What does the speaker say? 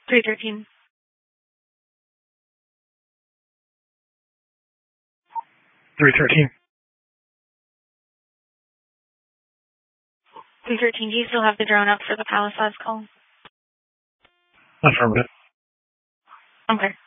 313. 313. 313, do you still have the drone up for the Palisades call? Affirmative. Okay.